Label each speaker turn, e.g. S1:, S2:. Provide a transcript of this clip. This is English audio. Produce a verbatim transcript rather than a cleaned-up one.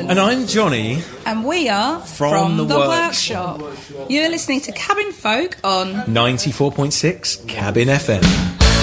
S1: And I'm Johnny.
S2: And we are
S1: From,
S2: from
S1: the,
S2: the
S1: workshop.
S2: workshop. You're listening to Cabin Folk on
S1: ninety-four point six Cabin F M.